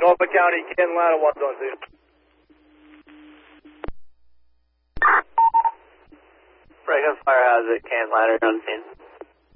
Norfolk County, Canton Ladder 112. Franklin Fire Hazard, Canton Ladder, on scene.